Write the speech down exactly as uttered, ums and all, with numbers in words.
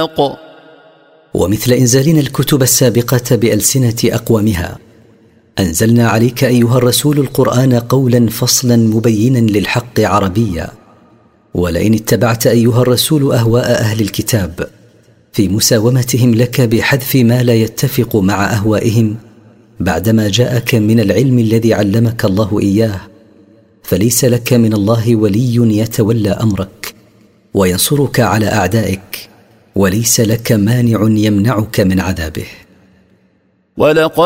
الأخلاق. ومثل إنزالنا الكتب السابقة بألسنة أقوامها، أنزلنا عليك أيها الرسول القرآن قولا فصلا مبينا للحق عربيا. ولئن اتبعت أيها الرسول أهواء أهل الكتاب في مساومتهم لك بحذف ما لا يتفق مع أهوائهم بعدما جاءك من العلم الذي علمك الله إياه، فليس لك من الله ولي يتولى أمرك وينصرك على أعدائك، وليس لك مانع يمنعك من عذابه. ولقد